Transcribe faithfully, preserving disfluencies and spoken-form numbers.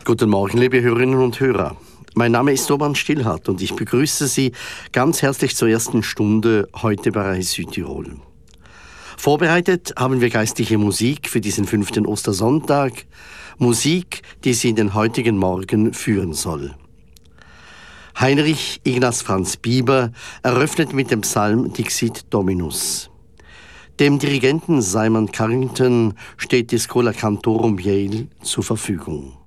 Guten Morgen, liebe Hörerinnen und Hörer. Mein Name ist Urban Stillhardt und ich begrüße Sie ganz herzlich zur ersten Stunde heute bei Rai Südtirol. Vorbereitet haben wir geistliche Musik für diesen fünften Ostersonntag, Musik, die Sie in den heutigen Morgen führen soll. Heinrich Ignaz Franz Bieber eröffnet mit dem Psalm Dixit Dominus. Dem Dirigenten Simon Carrington steht die Schola Cantorum Yale zur Verfügung.